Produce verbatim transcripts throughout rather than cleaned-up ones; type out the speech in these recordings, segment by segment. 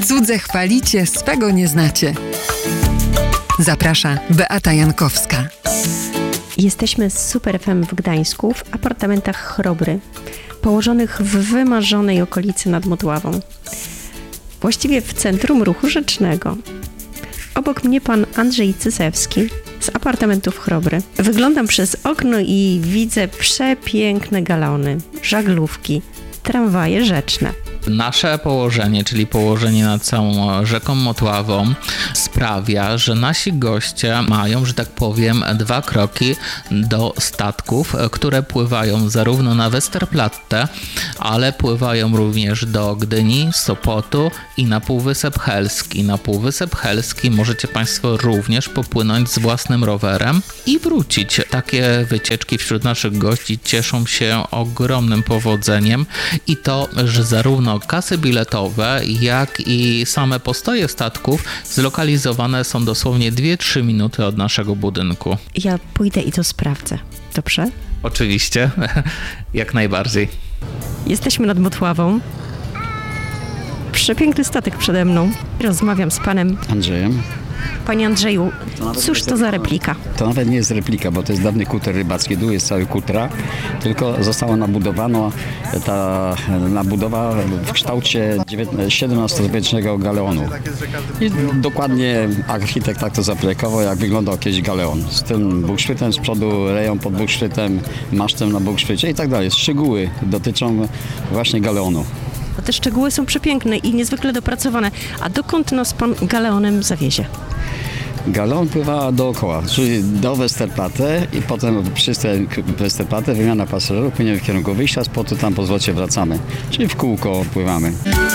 Cudze chwalicie, swego nie znacie. Zaprasza Beata Jankowska. Jesteśmy z Super F M w Gdańsku, w apartamentach Chrobry, położonych w wymarzonej okolicy nad Motławą. Właściwie w centrum ruchu rzecznego. Obok mnie pan Andrzej Cysewski z apartamentów Chrobry. Wyglądam przez okno i widzę przepiękne galony, żaglówki, tramwaje rzeczne. Nasze położenie, czyli położenie nad całą rzeką Motławą, sprawia, że nasi goście mają, że tak powiem, dwa kroki do statków, które pływają zarówno na Westerplatte, ale pływają również do Gdyni, Sopotu i na Półwysep Helski. Na Półwysep Helski możecie Państwo również popłynąć z własnym rowerem i wrócić. Takie wycieczki wśród naszych gości cieszą się ogromnym powodzeniem i to, że zarówno kasy biletowe, jak i same postoje statków zlokalizowane są dosłownie dwie trzy minuty od naszego budynku. Ja pójdę i to sprawdzę. Dobrze? Oczywiście, jak najbardziej. Jesteśmy nad Motławą. Przepiękny statek przede mną. Rozmawiam z panem Andrzejem. Panie Andrzeju, cóż to za replika? To nawet nie jest replika, bo to jest dawny kuter rybacki. Dół jest cały kutra, tylko została nabudowana ta nabudowa w kształcie siedemnastowiecznego galeonu. I dokładnie architekt tak to zaprojektował, jak wyglądał kiedyś galeon. Z tym bukszprytem z przodu, reją pod bukszprytem, masztem na bukszprycie i tak dalej. Szczegóły dotyczą właśnie galeonu. No te szczegóły są przepiękne i niezwykle dopracowane. A dokąd nas pan galeonem zawiezie? Galeon pływa dookoła, czyli do Westerplatte i potem przy Westerplatte wymiana pasażerów, płyniemy w kierunku wyjścia, z portu tam po zlocie wracamy. Czyli w kółko pływamy.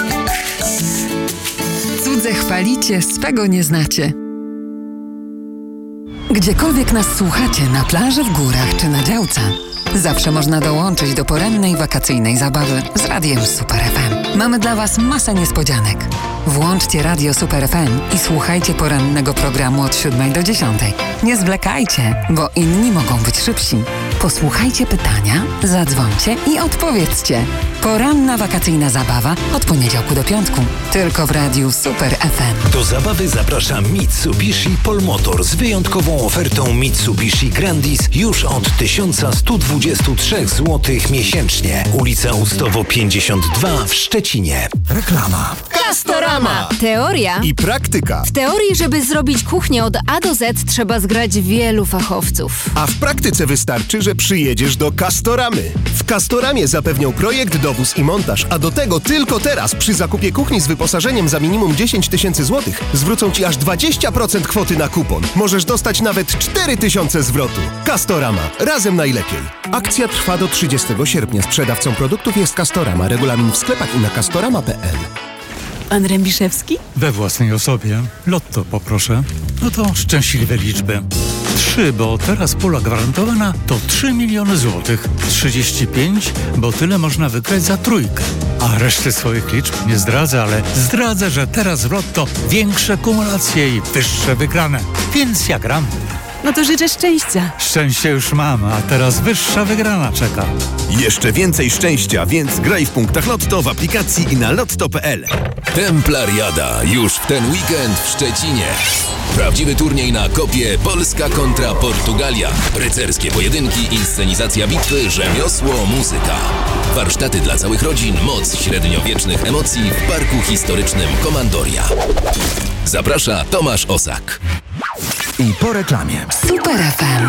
Cudze chwalicie, swego nie znacie. Gdziekolwiek nas słuchacie, na plaży, w górach czy na działce, zawsze można dołączyć do porannej wakacyjnej zabawy z Radiem Super F M. Mamy dla Was masę niespodzianek. Włączcie Radio Super F M i słuchajcie porannego programu od siódmej do dziesiątej. Nie zwlekajcie, bo inni mogą być szybsi. Posłuchajcie pytania, zadzwońcie i odpowiedzcie. Poranna wakacyjna zabawa od poniedziałku do piątku. Tylko w Radiu Super F M. Do zabawy zaprasza Mitsubishi Polmotor z wyjątkową ofertą Mitsubishi Grandis już od tysiąc sto dwadzieścia trzy złotych miesięcznie. Ulica Ustowo pięćdziesiąt dwa w Szczecinie. Reklama. Castorama. Teoria I praktyka. W teorii, żeby zrobić kuchnię od A do Z, trzeba zgrać wielu fachowców. A w praktyce wystarczy, że przyjedziesz do Castoramy. W Castoramie zapewnią projekt, dowóz i montaż, a do tego tylko teraz przy zakupie kuchni z wyposażeniem za minimum dziesięć tysięcy złotych zwrócą Ci aż dwadzieścia procent kwoty na kupon. Możesz dostać nawet cztery tysiące zwrotu. Castorama. Razem najlepiej. Akcja trwa do trzydziestego sierpnia. Sprzedawcą produktów jest Castorama. Regulamin w sklepach i na castorama kropka p l. Pan Rębiszewski? We własnej osobie. Lotto poproszę. No to szczęśliwe liczby. Trzy, bo teraz pula gwarantowana to trzy miliony złotych. Trzydzieści pięć, bo tyle można wygrać za trójkę. A reszty swoich liczb nie zdradzę, ale zdradzę, że teraz w Lotto większe kumulacje i wyższe wygrane. Więc ja gram. No to życzę szczęścia. Szczęście już mam, a teraz wyższa wygrana czeka. Jeszcze więcej szczęścia, więc graj w punktach Lotto, w aplikacji i na lotto kropka p l. Templariada już w ten weekend w Szczecinie. Prawdziwy turniej na kopie Polska kontra Portugalia. Rycerskie pojedynki, inscenizacja bitwy, rzemiosło, muzyka. Warsztaty dla całych rodzin, moc średniowiecznych emocji w Parku Historycznym Komandoria. Zaprasza Tomasz Osak. I po reklamie. Super F M.